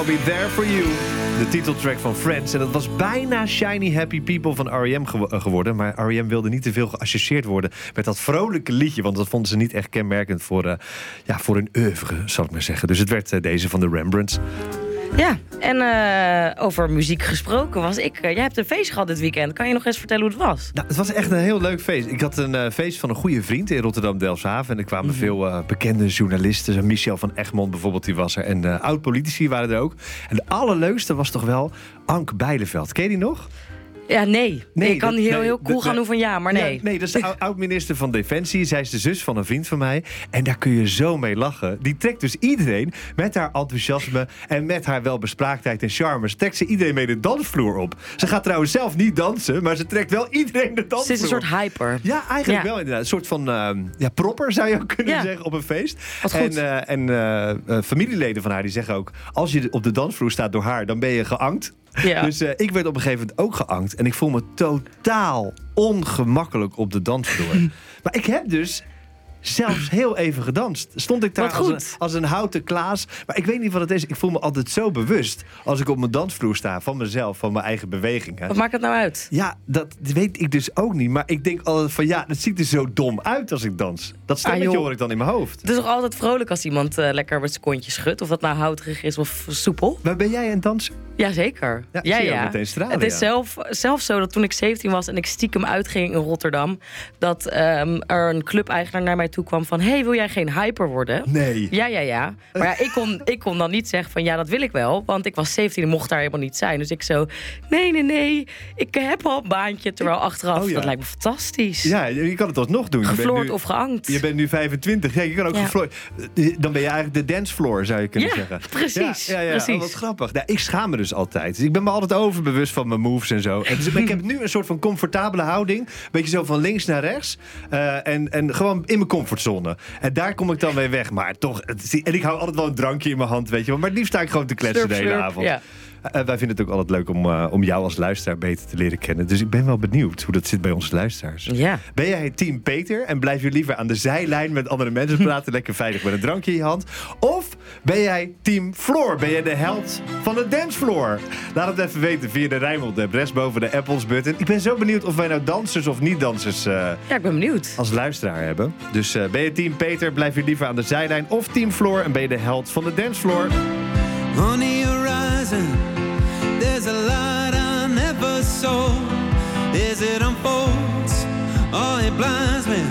I'll be there for you. De titeltrack van Friends. En dat was bijna Shiny Happy People van R.E.M. geworden. Maar R.E.M. wilde niet te veel geassocieerd worden met dat vrolijke liedje. Want dat vonden ze niet echt kenmerkend voor hun oeuvre, zal ik maar zeggen. Dus het werd deze van de Rembrandts. Ja, en over muziek gesproken jij hebt een feest gehad dit weekend. Kan je nog eens vertellen hoe het was? Nou, het was echt een heel leuk feest. Ik had een feest van een goede vriend in Rotterdam-Delfshaven. En er kwamen veel bekende journalisten. Michel van Egmond bijvoorbeeld, die was er. En oud-politici waren er ook. En de allerleukste was toch wel Ank Bijleveld. Ken je die nog? Ja, nee. Ik kan heel cool gaan doen van ja, maar nee. Ja, nee, dat is de oud-minister van Defensie. Zij is de zus van een vriend van mij. En daar kun je zo mee lachen. Die trekt dus iedereen met haar enthousiasme en met haar welbespraaktheid en charme. Trekt ze iedereen mee de dansvloer op. Ze gaat trouwens zelf niet dansen, maar ze trekt wel iedereen de dansvloer. Ze is een soort hyper. Ja, eigenlijk wel inderdaad. Een soort van propper zou je ook kunnen zeggen op een feest. Wat goed. En familieleden van haar die zeggen ook, als je op de dansvloer staat door haar, dan ben je geankt. Ja. Dus ik werd op een gegeven moment ook geankt. En ik voel me totaal ongemakkelijk op de dansvloer. Maar ik heb dus zelfs heel even gedanst. Stond ik daar als een houten Klaas. Maar ik weet niet wat het is. Ik voel me altijd zo bewust als ik op mijn dansvloer sta. Van mezelf, van mijn eigen bewegingen. Wat maakt het nou uit? Ja, dat weet ik dus ook niet. Maar ik denk altijd van het ziet er zo dom uit als ik dans. Dat stemmetje hoor ik dan in mijn hoofd. Het is toch altijd vrolijk als iemand lekker met zijn kontje schudt. Of dat nou houterig is of soepel. Maar ben jij een danser? Jazeker. Ja, zie je ook meteen stralen, het is zelf zo dat toen ik 17 was en ik stiekem uitging in Rotterdam, dat er een clubeigenaar naar mij toe kwam van, hey, wil jij geen hyper worden? Nee. Ja. Maar ja, ik kon dan niet zeggen van, ja, dat wil ik wel. Want ik was 17 en mocht daar helemaal niet zijn. Dus ik zo, nee, ik heb al een baantje. Terwijl achteraf, dat lijkt me fantastisch. Ja, je kan het alsnog doen. Gefloord of geankt. Je bent nu 25. Ja, je kan ook gefloord. Dan ben je eigenlijk de dancefloor, zou je kunnen zeggen. Precies. Ja, precies. Oh, wat grappig. Nou, ik schaam me dus altijd. Dus ik ben me altijd overbewust van mijn moves en zo. En dus ik heb nu een soort van comfortabele houding. Beetje zo van links naar rechts. En gewoon in mijn comfortzone. En daar kom ik dan mee weg. Maar toch, en ik hou altijd wel een drankje in mijn hand, weet je wel. Maar het liefst sta ik gewoon te kletsen de hele avond. Ja. Wij vinden het ook altijd leuk om jou als luisteraar beter te leren kennen. Dus ik ben wel benieuwd hoe dat zit bij onze luisteraars. Ja. Ben jij team Peter en blijf je liever aan de zijlijn met andere mensen praten, lekker veilig met een drankje in je hand? Of ben jij team Floor? Ben jij de held van de dancefloor? Laat het even weten via de Rijnmond-app, rechtsboven de Apples-button. Ik ben zo benieuwd of wij nou dansers of niet-dansers ik ben benieuwd. Als luisteraar hebben. Dus ben je team Peter, blijf je liever aan de zijlijn, of team Floor en ben je de held van de dancefloor? On the horizon, there's a light I never saw. As it unfolds, oh, it blinds me.